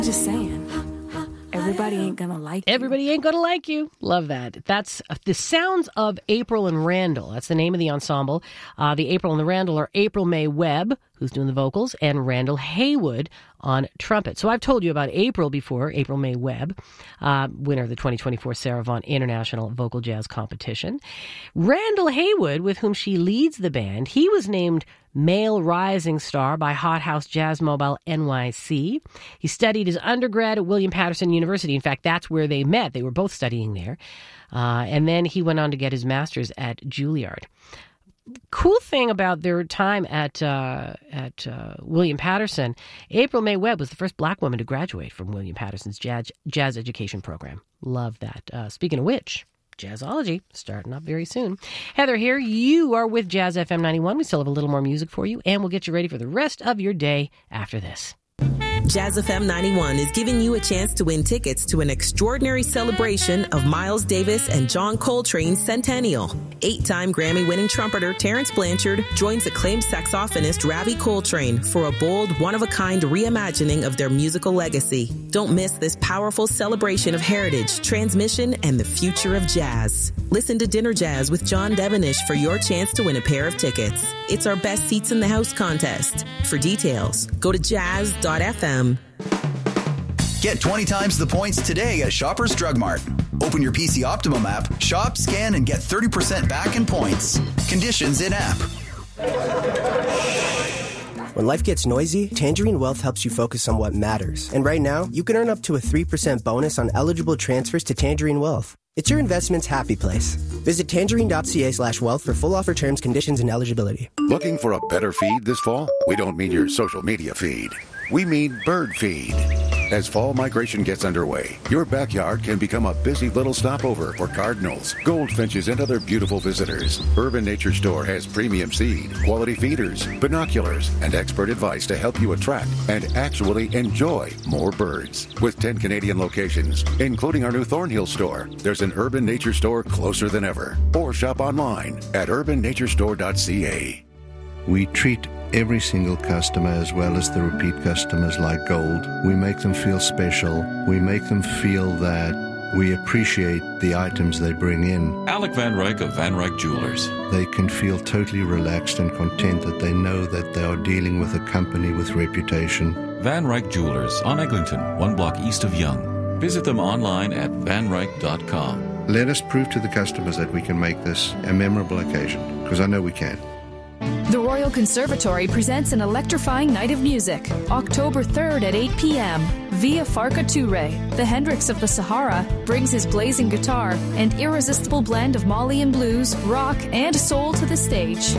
Just saying. Everybody ain't gonna like you. Everybody ain't gonna like you. Love that. That's the sounds of April and Randall. That's the name of the ensemble. The April and the Randall are April May Webb, who's doing the vocals, and Randall Haywood on trumpet. So I've told you about April before, April May Webb, winner of the 2024 Sarah Vaughan International Vocal Jazz Competition. Randall Haywood, with whom she leads the band, he was named Male Rising Star by Hot House Jazz Mobile NYC. He studied his undergrad at William Patterson University. In fact, that's where they met. They were both studying there. And then he went on to get his master's at Juilliard. Cool thing about their time at William Patterson, April May Webb was the first black woman to graduate from William Patterson's jazz education program. Love that. Speaking of which, Jazzology starting up very soon. Heather here. You are with Jazz FM 91. We still have a little more music for you, and we'll get you ready for the rest of your day after this. Jazz FM 91 is giving you a chance to win tickets to an extraordinary celebration of Miles Davis and John Coltrane's centennial. 8-time Grammy-winning trumpeter Terrence Blanchard joins acclaimed saxophonist Ravi Coltrane for a bold, one-of-a-kind reimagining of their musical legacy. Don't miss this powerful celebration of heritage, transmission, and the future of jazz. Listen to Dinner Jazz with John Devenish for your chance to win a pair of tickets. It's our Best Seats in the House contest. For details, go to jazz.fm. Get 20 times the points today at Shoppers Drug Mart. Open your PC Optimum app, shop, scan, and get 30% back in points. Conditions in app. When life gets noisy, Tangerine Wealth helps you focus on what matters. And right now, you can earn up to a 3% bonus on eligible transfers to Tangerine Wealth. It's your investment's happy place. Visit tangerine.ca/wealth for full offer terms, conditions, and eligibility. Looking for a better feed this fall? We don't mean your social media feed. We mean bird feed. As fall migration gets underway, your backyard can become a busy little stopover for cardinals, goldfinches, and other beautiful visitors. Urban Nature Store has premium seed, quality feeders, binoculars, and expert advice to help you attract and actually enjoy more birds. With 10 Canadian locations, including our new Thornhill store, there's an Urban Nature Store closer than ever. Or shop online at urbannaturestore.ca. We treat every single customer as well as the repeat customers like gold. We make them feel special. We make them feel that we appreciate the items they bring in. Alec Van Ryk of Van Ryk Jewelers. They can feel totally relaxed and content that they know that they are dealing with a company with reputation. Van Ryk Jewelers on Eglinton, 1 block east of Yonge. Visit them online at vanryk.com. Let us prove to the customers that we can make this a memorable occasion, because I know we can. The Royal Conservatory presents an electrifying night of music, October 3rd at 8 p.m. Via Farka Touré, the Hendrix of the Sahara, brings his blazing guitar and irresistible blend of Malian blues, rock, and soul to the stage.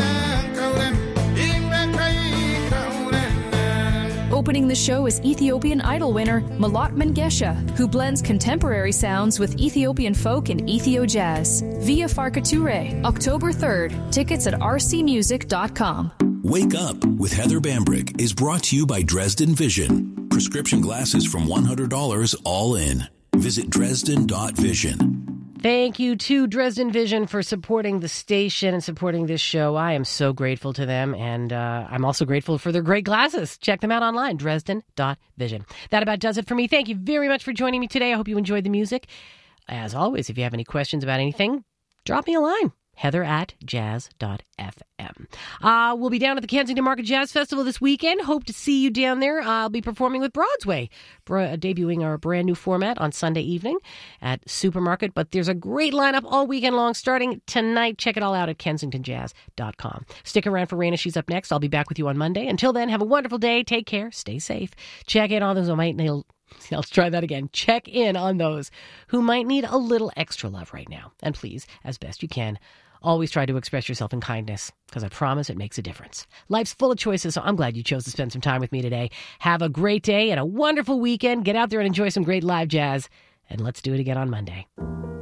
Opening the show is Ethiopian Idol winner Malat Mengesha, who blends contemporary sounds with Ethiopian folk and Ethio jazz. Via Farka Touré, October 3rd. Tickets at rcmusic.com. Wake Up with Heather Bambrick is brought to you by Dresden Vision. Prescription glasses from $100 all in. Visit Dresden.vision. Thank you to Dresden Vision for supporting the station and supporting this show. I am so grateful to them, and I'm also grateful for their great glasses. Check them out online, Dresden.vision. That about does it for me. Thank you very much for joining me today. I hope you enjoyed the music. As always, if you have any questions about anything, drop me a line. Heather@jazz.fm. We'll be down at the Kensington Market Jazz Festival this weekend. Hope to see you down there. I'll be performing with Broadway, debuting our brand new format on Sunday evening at Supermarket. But there's a great lineup all weekend long starting tonight. Check it all out at kensingtonjazz.com. Stick around for Raina. She's up next. I'll be back with you on Monday. Until then, have a wonderful day. Take care. Stay safe. Check in on those who might need... Let's try that again. Check in on those who might need a little extra love right now. And please, as best you can, always try to express yourself in kindness, because I promise it makes a difference. Life's full of choices, so I'm glad you chose to spend some time with me today. Have a great day and a wonderful weekend. Get out there and enjoy some great live jazz, and let's do it again on Monday.